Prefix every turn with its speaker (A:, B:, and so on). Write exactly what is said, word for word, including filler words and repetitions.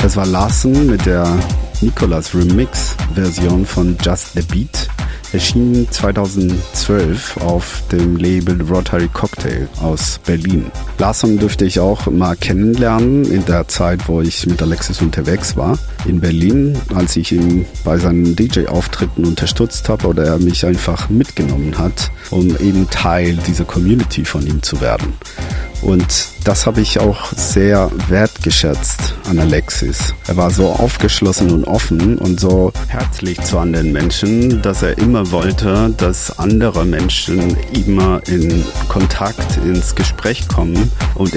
A: Das war Larsen mit der Nicolas Remix-Version von Just the Beat. Erschien zweitausendzwölf auf dem Label Rotary Cocktail aus Berlin. Larsen dürfte ich auch mal kennenlernen in der Zeit, wo ich mit Alexis unterwegs war in Berlin, als ich ihn bei seinen D J-Auftritten unterstützt habe oder er mich einfach mitgenommen hat, um eben Teil dieser Community von ihm zu werden. Und das habe ich auch sehr wertgeschätzt an Alexis. Er war so aufgeschlossen und offen und so herzlich zu anderen Menschen, dass er immer wollte, dass andere Menschen immer in Kontakt, ins Gespräch kommen und